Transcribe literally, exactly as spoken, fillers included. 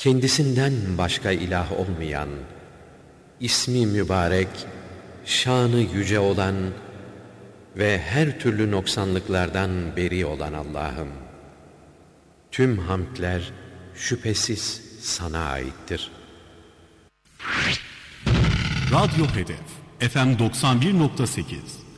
kendisinden başka ilah olmayan, ismi mübarek, şanı yüce olan ve her türlü noksanlıklardan beri olan Allah'ım, tüm hamdler şüphesiz sana aittir. Radyo Hedef F M doksan bir nokta sekiz